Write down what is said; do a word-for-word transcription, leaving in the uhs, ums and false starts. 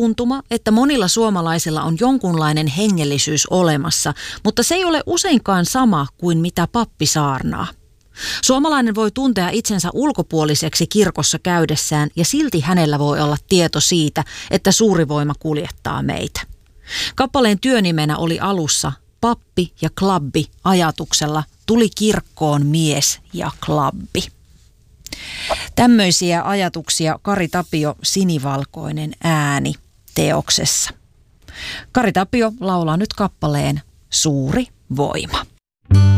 tuntuma, että monilla suomalaisilla on jonkunlainen hengellisyys olemassa, mutta se ei ole useinkaan sama kuin mitä pappi saarnaa. Suomalainen voi tuntea itsensä ulkopuoliseksi kirkossa käydessään ja silti hänellä voi olla tieto siitä, että suuri voima kuljettaa meitä. Kappaleen työnimenä oli alussa pappi ja klabbi ajatuksella tuli kirkkoon mies ja klabbi. Tämmöisiä ajatuksia Kari Tapio Sinivalkoinen ääni -teoksessa. Kari Tapio laulaa nyt kappaleen Suuri voima.